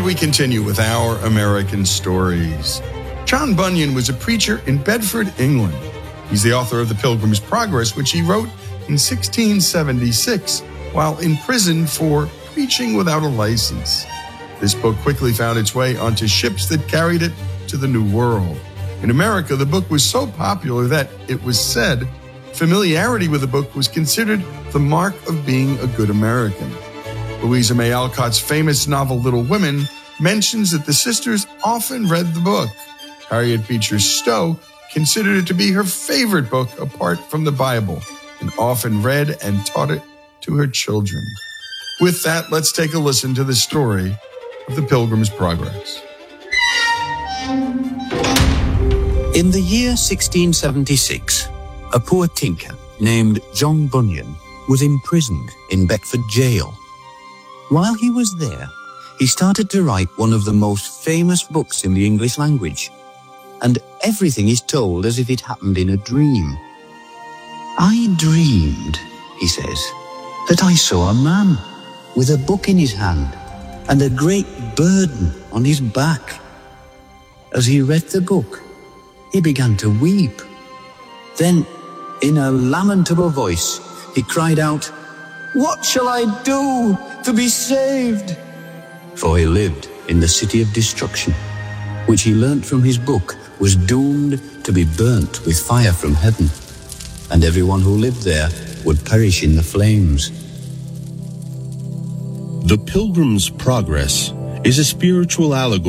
we continue with our American stories. John Bunyan was a preacher in Bedford, England. He's the author of The Pilgrim's Progress, which he wrote in 1676 while in prison for preaching without a license. This book quickly found its way onto ships that carried it to the New World. In America, the book was so popular that, it was said, familiarity with the book was considered the mark of being a good American. Louisa May Alcott's famous novel Little Women mentions that the sisters often read the book. Harriet Beecher Stowe considered it to be her favorite book apart from the Bible and often read and taught it to her children. With that, let's take a listen to the story of The Pilgrim's Progress. In the year 1676, a poor tinker named John Bunyan was imprisoned in Bedford jail. While he was there, he started to write one of the most famous books in the English language, and everything is told as if it happened in a dream. I dreamed, he says, that I saw a man with a book in his hand and a great burden on his back. As he read the book, he began to weep. Then, in a lamentable voice, he cried out, "What shall I do to be saved?" For he lived in the city of destruction, which he learnt from his book was doomed to be burnt with fire from heaven, and everyone who lived there would perish in the flames. The Pilgrim's Progress is a spiritual allegory